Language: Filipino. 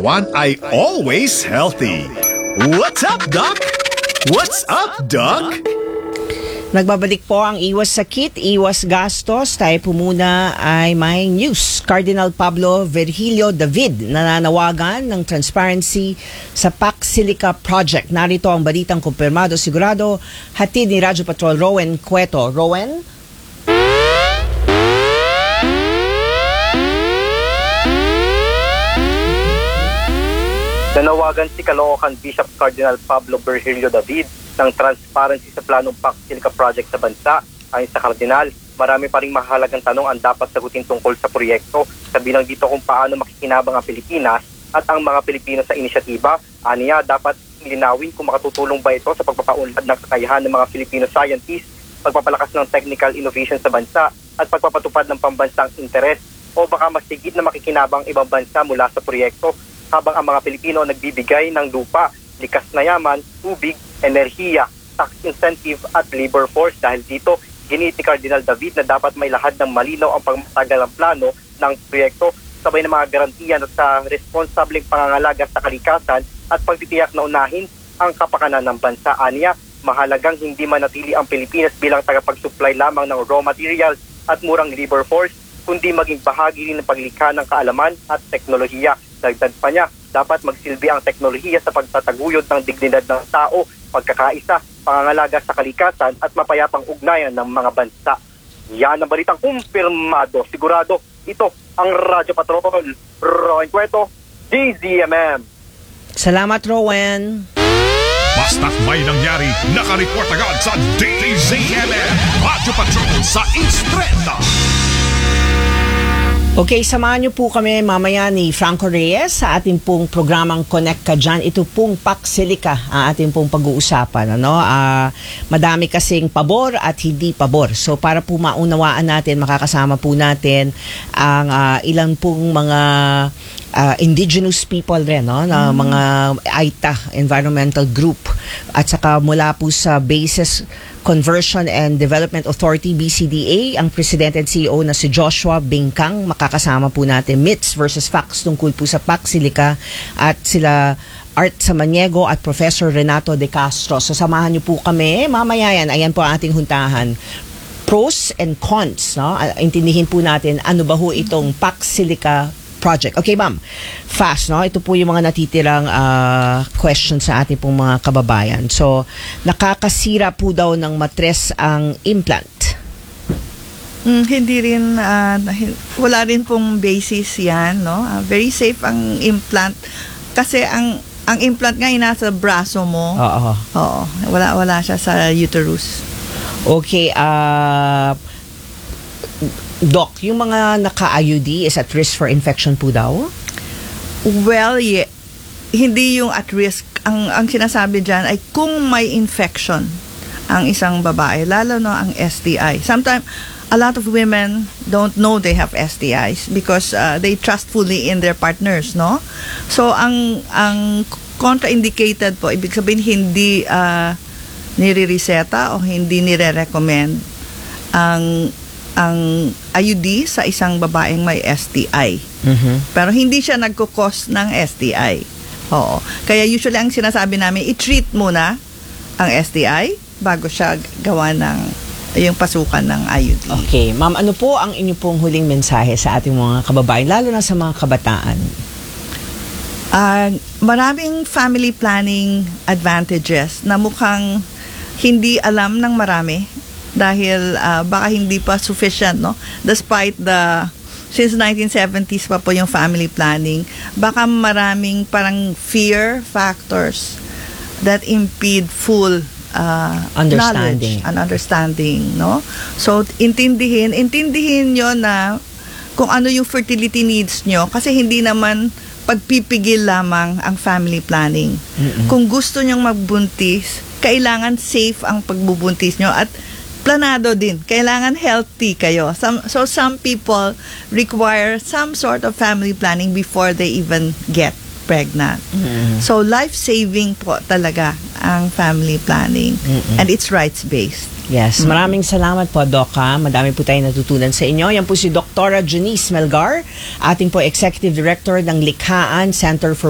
katawan ay always healthy. What's up, Doc? What's up, Doc? Nagbabalik po ang iwas sakit, iwas gastos. Tayo po muna ay may news. Cardinal Pablo Virgilio David nananawagan ng transparency sa PAC Silica Project. Narito ang balitang kumpirmado sigurado. Hatid ni Radyo Patrol Rowen Cueto. Rowen? Nanawagan si Caloocan Bishop Cardinal Pablo Virgilio David ng transparency sa planong PAC Silica Project sa bansa. Ayon sa Cardinal, marami pa ring mahalagang tanong ang dapat sagutin tungkol sa proyekto. Sabilang dito kung paano makikinabang ang Pilipinas at ang mga Pilipino sa inisyatiba. Aniya, dapat linawin kung makatutulong ba ito sa pagpapaunlad ng kakayahan ng mga Filipino scientists, pagpapalakas ng technical innovation sa bansa at pagpapatupad ng pambansang interes, o baka mas higit na makikinabang ibang bansa mula sa proyekto habang ang mga Pilipino nagbibigay ng lupa, likas na yaman, tubig, enerhiya, tax incentive at labor force. Dahil dito, ginit ni Cardinal David na dapat may lahad ng malinaw ang pagmatagalang plano ng proyekto sabay ng mga garantiya sa responsableng pangangalaga sa kalikasan at pagtitiyak na unahin ang kapakanan ng bansa. Aniya, mahalagang hindi manatili ang Pilipinas bilang tagapag-supply lamang ng raw materials at murang labor force, kundi maging bahagi rin ng paglikha ng kaalaman at teknolohiya. Dagdag pa niya, dapat magsilbi ang teknolohiya sa pagtataguyod ng dignidad ng tao, pagkakaisa, pangangalaga sa kalikasan at mapayapang ugnayan ng mga bansa. Yan ang balitang kumpirmado. Sigurado, ito ang Radyo Patrol. Rowen Cueto, DZMM. Salamat, Rowen. Basta't may nangyari, nakareport agad sa DZMM. Radyo Patrol sa Instreta. Okay, samahan niyo po kami mamaya ni Franco Reyes sa ating pong programang Connect Ka Dyan. Ito pong PAC Silica ang ating pong pag-uusapan. Madami kasing pabor at hindi pabor. So para po maunawaan natin, makakasama po natin ang ilang pong mga indigenous people rin, na mga AITA, Environmental Group, at saka mula po sa Bases Conversion and Development Authority, BCDA, ang President and CEO na si Joshua Bingkang. Makakasama po natin myths versus facts tungkol po sa PAC Silica, at sila Art Samaniego at Professor Renato De Castro. So samahan niyo po kami mamaya yan. Ayan po ang ating huntahan. Pros and cons, intindihin po natin ano ba ho itong PAC Silica Project. Okay, ma'am. Fast, ito po yung mga natitirang questions sa ating pong mga kababayan. So, nakakasira po daw ng matres ang implant. Hindi rin, wala rin pong basis yan, no? Very safe ang implant. Kasi ang implant nga nasa braso mo. Oo. Wala siya sa uterus. Okay, Doc, yung mga naka-IUD is at risk for infection po daw? Well, hindi yung at risk. Ang sinasabi dyan ay kung may infection ang isang babae, lalo na ang STI. Sometimes, a lot of women don't know they have STIs because they trust fully in their partners, no? So, ang contraindicated po, ibig sabihin hindi nire-reseta o hindi nire-recommend ang IUD sa isang babaeng may STI. Pero hindi siya nagkukos ng STI. Oo. Kaya usually ang sinasabi namin, i-treat muna ang STI bago siya gawa ng yung pasukan ng IUD. Okay. Ma'am, ano po ang inyo pong huling mensahe sa ating mga kababayan, lalo na sa mga kabataan? Maraming family planning advantages na mukhang hindi alam ng marami dahil baka hindi pa sufficient, no? Despite since 1970s pa po yung family planning, baka maraming parang fear factors that impede full knowledge and understanding, no? So, intindihin nyo na kung ano yung fertility needs nyo, kasi hindi naman pagpipigil lamang ang family planning. Kung gusto nyong magbuntis, kailangan safe ang pagbubuntis nyo at planado din. Kailangan healthy kayo. So some people require some sort of family planning before they even get pregnant. So life-saving po talaga ang family planning. And it's rights-based. Yes. Maraming salamat po, Doc. Madami po tayong natutunan sa inyo. Yan po si Dr. Janice Melgar, ating po Executive Director ng Likhaan Center for